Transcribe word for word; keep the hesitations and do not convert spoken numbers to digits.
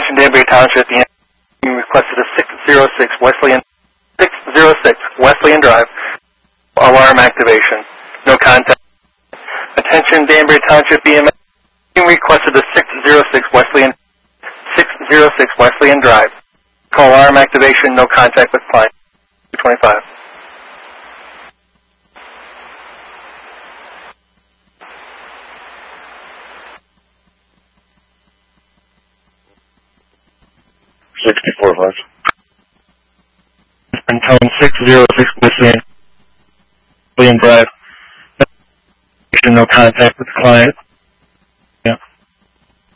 Attention Danbury Township, the being requested a six oh six Wesleyan six oh six Wesleyan Drive. Alarm activation. No contact. Attention Danbury Township E M S being requested a six oh six Wesleyan six oh six Wesleyan Drive. Call alarm activation. No contact with client. two twenty-five. sixty-four five. And tone six oh six Wesleyan Wesleyan Drive. No contact with client.